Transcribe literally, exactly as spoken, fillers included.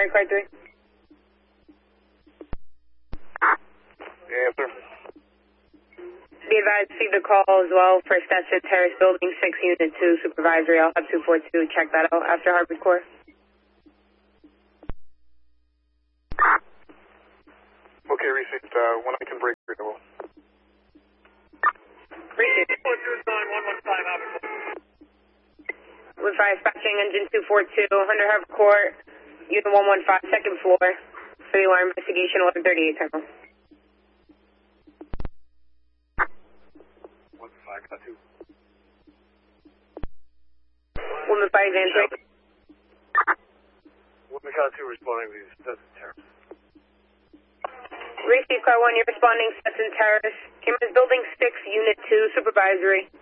Alright, car three. Yeah, sir. Be advised, see the call as well for Stetson Terrace Building six, Unit two, Supervisory. I'll have two four two check that out after Harvard Court. Okay, received. Uh, when I can break renewal. Received. With fire dispatching engine two four two, under Harvard Court, Unit one one five, second floor, for the alarm investigation, eleven thirty-eight terminal. Five, got two. Woman five is answering. Woman got two responding to these Stetson Terrace. Receive car one, you're responding Stetson Terrace. Cameras Building six, Unit two, Supervisory.